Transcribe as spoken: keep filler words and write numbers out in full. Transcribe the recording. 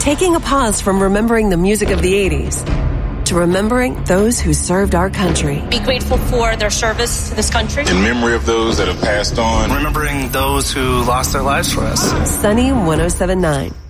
taking a pause from remembering the music of the eighties to remembering those who served our country. Be grateful for their service to this country. In memory of those that have passed on. Remembering those who lost their lives for us. Sunny one oh seven point nine.